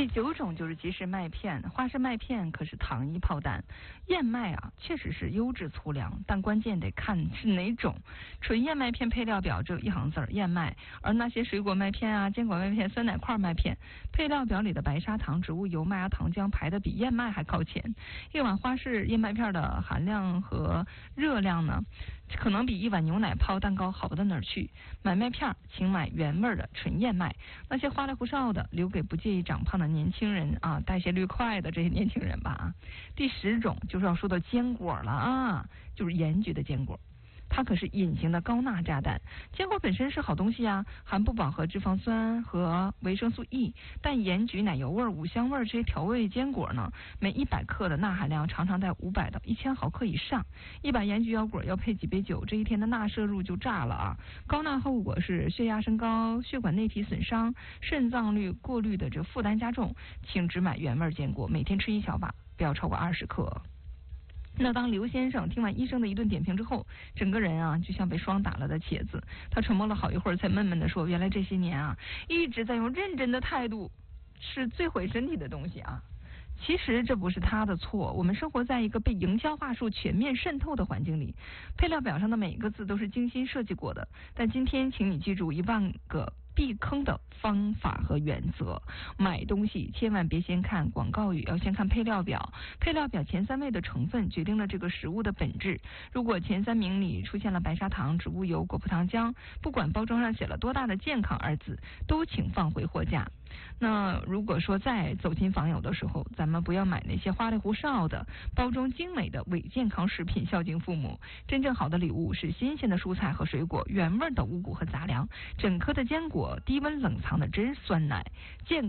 第9种就是即食麦片，花式麦片可是糖衣炮弹。燕麦啊，确实是优质粗粮，但关键得看是哪种。纯燕麦片配料表只有一行字儿燕麦，而那些水果麦片啊、坚果麦片、酸奶块麦片，配料表里的白砂糖、植物油、麦芽糖浆排的比燕麦还靠前。一碗花式燕麦片的含量和热量呢，可能比一碗牛奶泡蛋糕好不到哪儿去。买麦片请买原味的纯燕麦，那些花里胡哨的留给不介意长胖的年轻人啊，代谢率快的这些年轻人吧啊。第10种就是要说到坚果了啊，就是盐焗的坚果。它可是隐形的高钠炸弹。坚果本身是好东西啊，含不饱和脂肪酸和维生素 E， 但盐焗、奶油味、五香味这些调味坚果呢，每100克的钠含量常常在500到1000毫克以上。一把盐焗腰果要配几杯酒，这一天的钠摄入就炸了啊！高钠后果是血压升高、血管内皮损伤、肾脏率过滤的这负担加重。请只买原味坚果，每天吃1小把，不要超过20克。那当刘先生听完医生的一顿点评之后，整个人啊就像被霜打了的茄子。他沉默了好一会儿，才闷闷地说：“原来这些年啊，一直在用认真的态度吃最毁身体的东西啊。”其实这不是他的错，我们生活在一个被营销话术全面渗透的环境里，配料表上的每一个字都是精心设计过的。但今天请你记住1万个避坑的方法和原则。买东西千万别先看广告语，要先看配料表。配料表前3位的成分决定了这个食物的本质。如果前3名里出现了白砂糖、植物油、果葡糖浆，不管包装上写了多大的健康2字，都请放回货架。那如果说在走亲访友的时候，咱们不要买那些花里胡哨的包装精美的伪健康食品，孝敬父母。真正好的礼物是新鲜的蔬菜和水果，原味的五谷和杂粮，整颗的坚果，低温冷藏的真酸奶。健